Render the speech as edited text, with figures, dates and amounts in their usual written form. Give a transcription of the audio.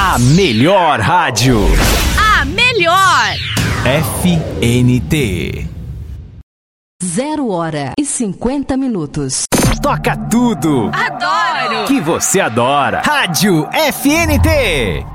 A melhor rádio. A melhor. FNT. 0h50. Toca tudo. Adoro. Que você adora. Rádio FNT.